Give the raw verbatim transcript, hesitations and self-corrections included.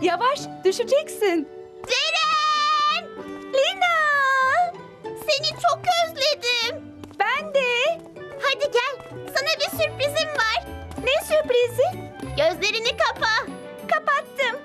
Yavaş, düşeceksin. Deren! Lina! Seni çok özledim. Ben de. Hadi gel. Sana bir sürprizim var. Ne sürprizi? Gözlerini kapa. Kapattım.